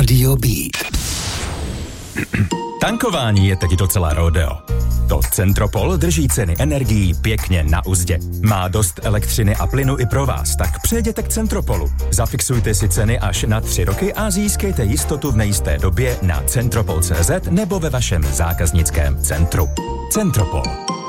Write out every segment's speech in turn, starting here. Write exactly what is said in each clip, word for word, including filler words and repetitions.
Rádio Beat. Tankování je teď docela rodeo. To Centropol drží ceny energií pěkně na uzdě. Má dost elektřiny a plynu i pro vás, tak přejděte k Centropolu. Zafixujte si ceny až na tři roky a získejte jistotu v nejisté době na centropol tečka cé zet nebo ve vašem zákaznickém centru. Centropol.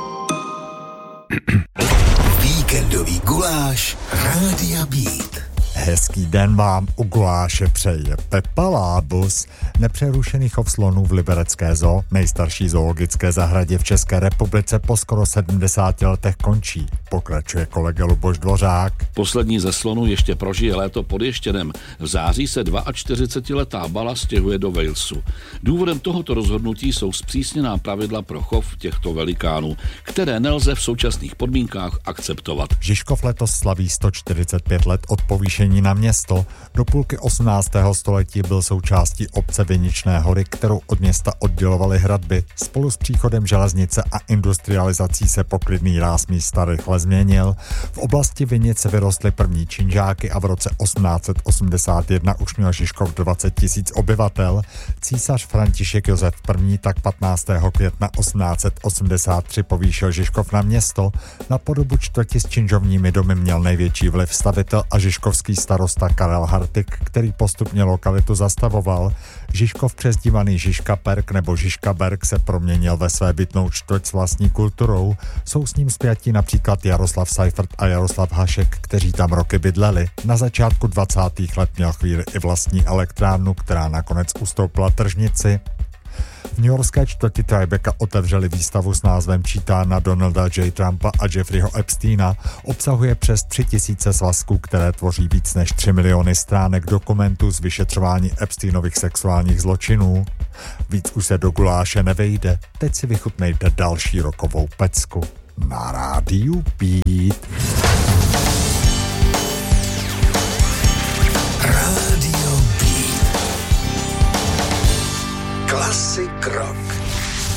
Víkendový guláš Rádia Beat. Hezký den vám u guláše přeje Pepa Lábus. Nepřerušený chov slonů v liberecké zoo, nejstarší zoologické zahradě v České republice, po skoro sedmdesáti letech končí. Pokračuje kolega Luboš Dvořák. Poslední ze slonů ještě prožije léto pod Ještědem. V září se čtyřicetiletá Bala stěhuje do Walesu. Důvodem tohoto rozhodnutí jsou zpřísněná pravidla pro chov těchto velikánů, které nelze v současných podmínkách akceptovat. Žižkov letos slaví sto čtyřicet pět let od povýšení na město. Do půlky osmnáctého století byl součástí obce Viničné hory, kterou od města oddělovaly hradby. Spolu s příchodem železnice a industrializací se poklidný ráz místa rychle změnil. V oblasti Vinice vyrostly první činžáky a v roce osmnáct set osmdesát jedna už měl Žižkov dvacet tisíc obyvatel. Císař František Josef I. tak patnáctého května osmnáct set osmdesát tři povýšil Žižkov na město. Na podobu čtvrti s činžovními domy měl největší vliv stavitel a žižkovský starosta Karel Hartig, který postupně lokalitu zastavoval. Žižkov, přezdívaný Žižkaperk nebo Žižkaberg, se proměnil ve svébytnou čtvrť s vlastní kulturou. Jsou s ním spjatí například Jaroslav Seifert a Jaroslav Hašek, kteří tam roky bydleli. Na začátku dvacátých let měl chvíli i vlastní elektrárnu, která nakonec ustoupila tržnici. V newyorské čtvrti Tribeca otevřeli výstavu s názvem Čítárna Donalda J. Trumpa a Jeffreyho Epsteina. Obsahuje přes tři tisíce svazků, které tvoří víc než tři miliony stránek dokumentů z vyšetřování Epsteinových sexuálních zločinů. Víc už se do guláše nevejde. Teď si vychutnejte další rokovou pecku. Na rádiu Beat.